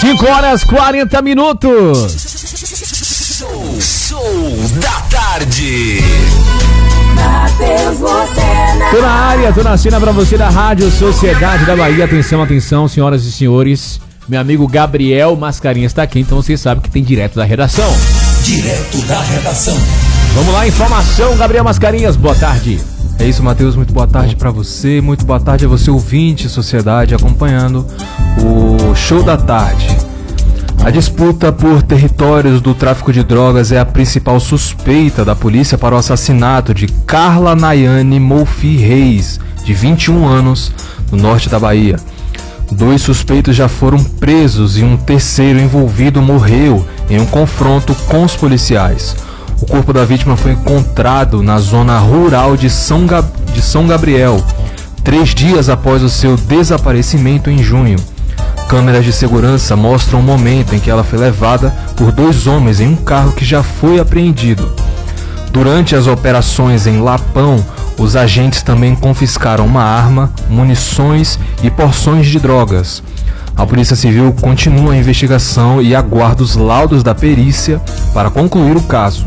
5h40. Show da tarde. Mateus, você Tô na área, tô na cena pra você da Rádio Sociedade da Bahia. Atenção, atenção, senhoras e senhores. Meu amigo Gabriel Mascarinhas tá aqui, então vocês sabem que tem direto da redação. Direto da redação. Vamos lá, informação, Gabriel Mascarinhas, boa tarde. É isso, Matheus, muito boa tarde pra você, muito boa tarde a você ouvinte, sociedade, acompanhando o Show da Tarde. A disputa por territórios do tráfico de drogas é a principal suspeita da polícia para o assassinato de Carla Nayane Molfi Reis, de 21 anos, no norte da Bahia. 2 suspeitos já foram presos e um terceiro envolvido morreu em um confronto com os policiais. O corpo da vítima foi encontrado na zona rural de São Gabriel, 3 dias após o seu desaparecimento em junho. Câmeras de segurança mostram o momento em que ela foi levada por 2 homens em um carro que já foi apreendido. Durante as operações em Lapão, os agentes também confiscaram uma arma, munições e porções de drogas. A Polícia Civil continua a investigação e aguarda os laudos da perícia para concluir o caso.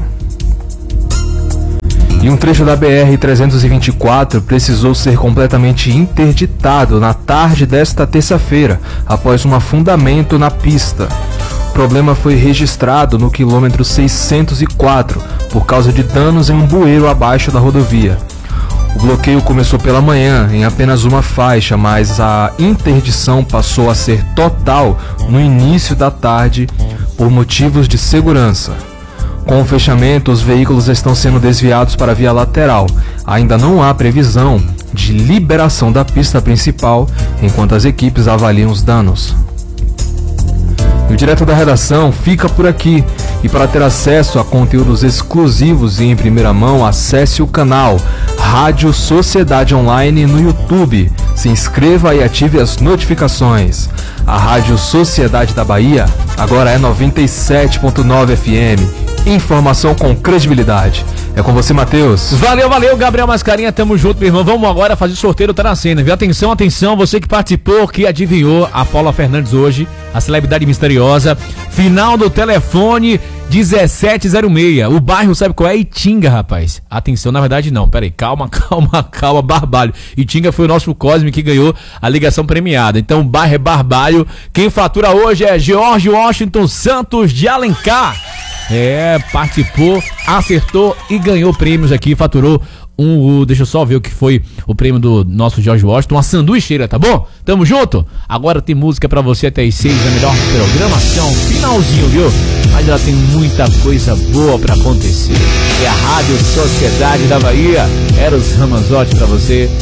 E um trecho da BR-324 precisou ser completamente interditado na tarde desta terça-feira, após um afundamento na pista. O problema foi registrado no quilômetro 604, por causa de danos em um bueiro abaixo da rodovia. O bloqueio começou pela manhã, em apenas uma faixa, mas a interdição passou a ser total no início da tarde, por motivos de segurança. Com o fechamento, os veículos estão sendo desviados para a via lateral. Ainda não há previsão de liberação da pista principal, enquanto as equipes avaliam os danos. O Direto da Redação fica por aqui. E para ter acesso a conteúdos exclusivos e em primeira mão, acesse o canal Rádio Sociedade Online no YouTube. Se inscreva e ative as notificações. A Rádio Sociedade da Bahia agora é 97.9 FM. Informação com credibilidade. É com você, Matheus. Valeu, Gabriel Mascarinha, tamo junto, meu irmão. Vamos agora fazer o sorteio, tá na cena, viu? Atenção, atenção, você que participou, que adivinhou a Paula Fernandes hoje, a celebridade misteriosa. Final do telefone 1706. O bairro, sabe qual é? Itinga, rapaz. Atenção, na verdade não, peraí, calma, Barbalho. Itinga foi o nosso Cosme que ganhou a ligação premiada. Então o bairro é Barbalho. Quem fatura hoje é George Washington Santos de Alencar. Participou, acertou e ganhou prêmios aqui, faturou deixa eu só ver o que foi o prêmio do nosso George Washington, uma sanduicheira, tá bom? Tamo junto? Agora tem música pra você até as 6, a melhor programação, finalzinho, viu? Mas ela tem muita coisa boa pra acontecer. É a Rádio Sociedade da Bahia, Eros Ramazotti pra você.